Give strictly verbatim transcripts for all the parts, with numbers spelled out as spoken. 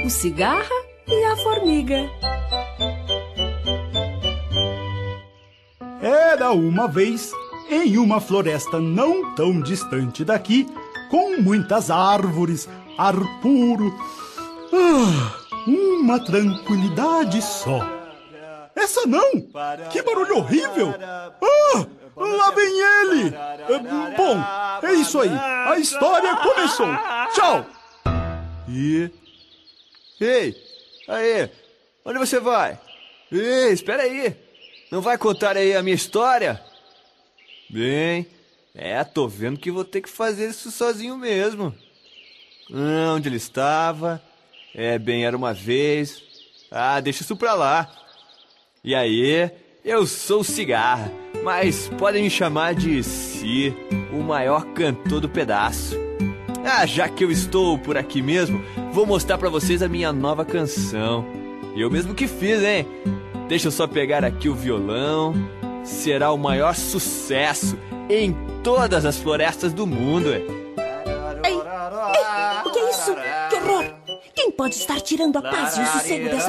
o cigarra e a formiga. Era uma vez, em uma floresta não tão distante daqui, com muitas árvores, ar puro, ah, uma tranquilidade só. Essa não! Que barulho horrível! Ah, lá vem ele! Bom, é isso aí. A história começou. Tchau! E... Ei! Aí! Onde você vai? Ei, espera aí! Não vai contar aí a minha história? Bem, é, tô vendo que vou ter que fazer isso sozinho mesmo. Ah, onde ele estava? É, bem, era uma vez... Ah, deixa isso pra lá. E aí, eu sou o Cigarra, mas podem me chamar de Si, o maior cantor do pedaço. Ah, já que eu estou por aqui mesmo, vou mostrar pra vocês a minha nova canção. Eu mesmo que fiz, hein? Deixa eu só pegar aqui o violão. Será o maior sucesso em todas as florestas do mundo. Ei, ei, o que é isso? Que horror! Quem pode estar tirando a paz e o sossego dessa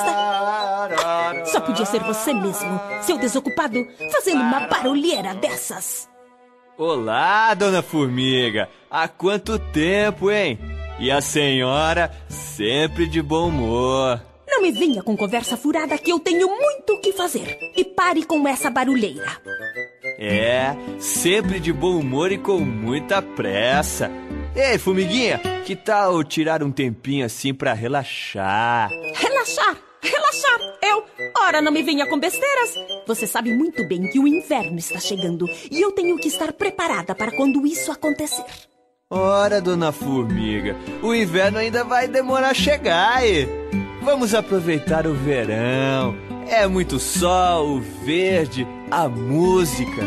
floresta? Só podia ser você mesmo, seu desocupado, fazendo uma barulheira dessas. Olá, dona Formiga. Há quanto tempo, hein? E a senhora sempre de bom humor. Não me venha com conversa furada que eu tenho muito o que fazer. E pare com essa barulheira. É, sempre de bom humor e com muita pressa. Ei, Formiguinha, que tal tirar um tempinho assim pra relaxar? Relaxar? Relaxar? Eu? Ora, não me venha com besteiras. Você sabe muito bem que o inverno está chegando e eu tenho que estar preparada para quando isso acontecer. Ora, dona Formiga, o inverno ainda vai demorar a chegar, e vamos aproveitar o verão. É muito sol, o verde, a música.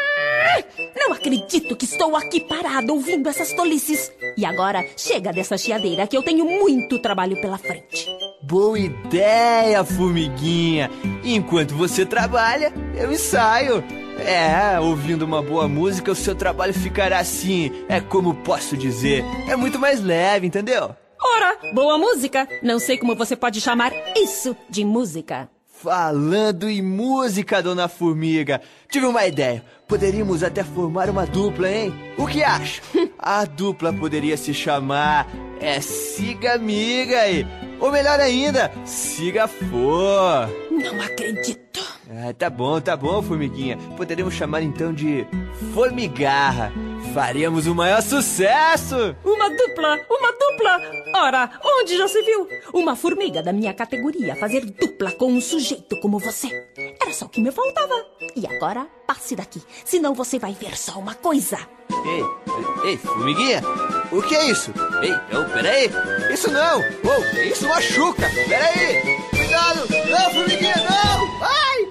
Não acredito que estou aqui parada ouvindo essas tolices. E agora, chega dessa chiadeira que eu tenho muito trabalho pela frente. Boa ideia, Formiguinha. Enquanto você trabalha, eu ensaio. É, ouvindo uma boa música, o seu trabalho ficará assim, é como posso dizer, é muito mais leve, entendeu? Ora, boa música. Não sei como você pode chamar isso de música. Falando em música, dona Formiga, tive uma ideia. Poderíamos até formar uma dupla, hein? O que acha? A dupla poderia se chamar é Siga-miga, e ou melhor ainda, Siga-for. Não acredito. Ah, tá bom, tá bom, Formiguinha. Poderíamos chamar então de Formigarra. Faríamos o maior sucesso! Uma dupla, uma dupla! Ora, onde já se viu? Uma formiga da minha categoria fazer dupla com um sujeito como você. Era só o que me faltava. E agora, passe daqui, senão você vai ver só uma coisa. Ei, ei, Formiguinha, o que é isso? Ei, não, peraí, isso não! Oh, isso machuca, peraí! Cuidado! Não, Formiguinha, não! Ai!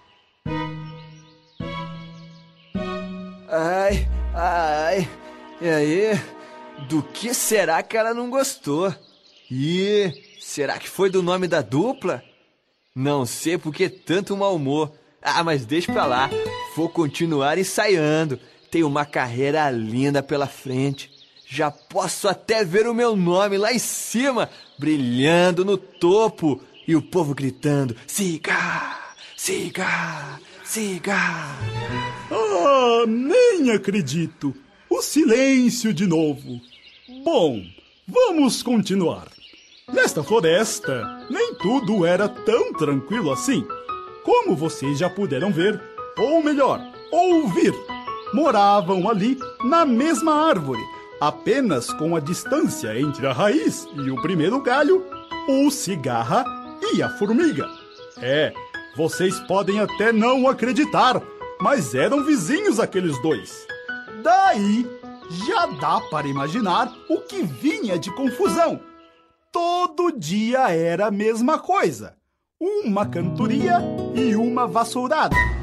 Ai, ai, e aí? Do que será que ela não gostou? Ih, será que foi do nome da dupla? Não sei por que tanto mau humor. Ah, mas deixa pra lá, vou continuar ensaiando. Tenho uma carreira linda pela frente. Já posso até ver o meu nome lá em cima, brilhando no topo. E o povo gritando, siga, siga, siga. Ah, nem acredito. O silêncio de novo. Bom, vamos continuar. Nesta floresta, nem tudo era tão tranquilo assim. Como vocês já puderam ver, ou melhor, ouvir, moravam ali na mesma árvore, apenas com a distância entre a raiz e o primeiro galho, o cigarra e a formiga. É, vocês podem até não acreditar, mas eram vizinhos aqueles dois. Daí, já dá para imaginar o que vinha de confusão. Todo dia era a mesma coisa. Uma cantoria e uma vassourada.